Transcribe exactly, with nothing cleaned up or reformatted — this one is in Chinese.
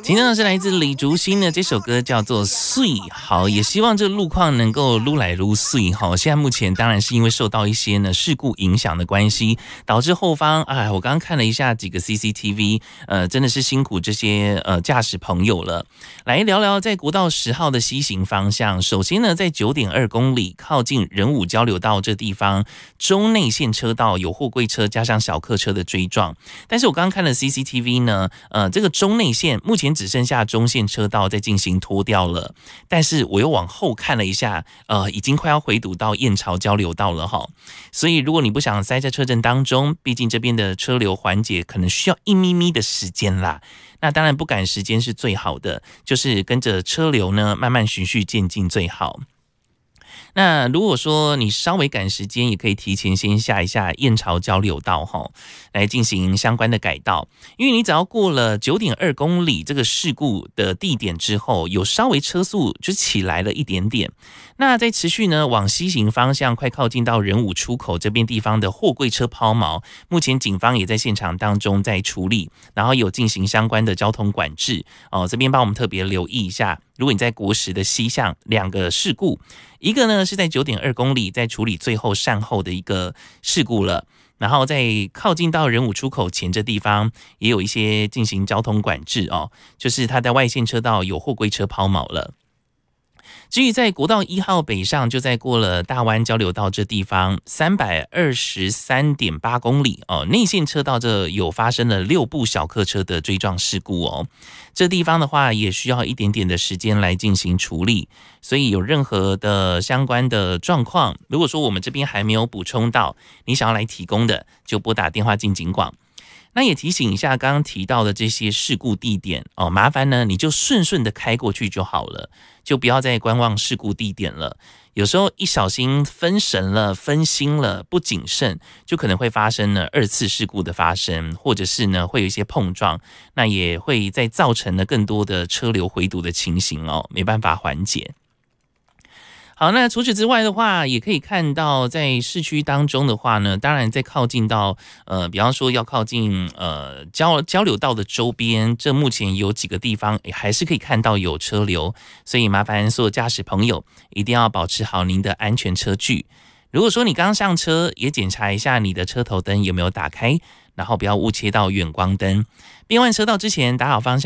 听到的是来自李竹新的这首歌叫做水，好，也希望这路况能够撸来撸水。好，现在目前当然是因为受到一些呢事故影响的关系，导致后方哎，我刚刚看了一下几个 C C T V， 呃，真的是辛苦这些呃驾驶朋友了。来聊聊在国道十号的西行方向，首先呢，在 九点二公里靠近仁武交流道这地方，中内线车道有货柜车加上小客车的追撞，但是我刚刚看了 C C T V 呢，呃，这个中内线目前只剩下中线车道在进行脱掉了，但是我又往后看了一下，呃，已经快要回堵到燕巢交流道了哈。所以如果你不想塞在车阵当中，毕竟这边的车流缓解可能需要一咪咪的时间啦。那当然不赶时间是最好的，就是跟着车流呢慢慢循序渐进最好。那如果说你稍微赶时间，也可以提前先下一下燕巢交流道齁，来进行相关的改道。因为你只要过了 九点二公里这个事故的地点之后，有稍微车速就起来了一点点。那在持续呢往西行方向，快靠近到仁武出口这边地方的货柜车抛锚，目前警方也在现场当中在处理，然后有进行相关的交通管制哦。这边帮我们特别留意一下，如果你在国十的西向两个事故，一个呢是在 九点二公里在处理最后善后的一个事故了，然后在靠近到仁武出口前这地方也有一些进行交通管制哦，就是它在外线车道有货柜车抛锚了。至于在国道一号北上，就在过了大湾交流道这地方 三百二十三点八公里哦，内线车道这有发生了六部小客车的追撞事故哦。这地方的话也需要一点点的时间来进行处理，所以有任何的相关的状况，如果说我们这边还没有补充到，你想要来提供的，就拨打电话进警广。那也提醒一下刚刚提到的这些事故地点哦，麻烦呢你就顺顺的开过去就好了，就不要再观望事故地点了。有时候一小心分神了、分心了、不谨慎，就可能会发生呢二次事故的发生，或者是呢会有一些碰撞，那也会再造成了更多的车流回堵的情形哦，没办法缓解。好，那除此之外的话，也可以看到在市区当中的话呢，当然在靠近到呃，比方说要靠近呃交交流道的周边，这目前有几个地方还是可以看到有车流，所以麻烦所有驾驶朋友一定要保持好您的安全车距。如果说你刚上车，也检查一下你的车头灯有没有打开，然后不要误切到远光灯。变换车道之前打好方向。